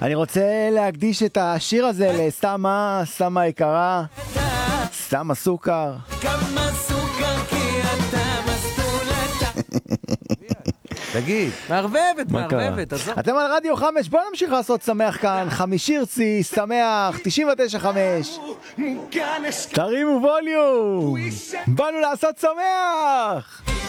אני רוצה להקדיש את השיר הזה לסתמה, סתמה יקרה, סתמה סוכר. כמה סוכר כי אתה מסטולת. תגיד. מערבבת, עזוב. אתם על רדיו 5, בואו נמשיך לעשות שמח כאן. חמישי ארצי, שמח, 99.5. תרימו ווליום, באנו לעשות שמח.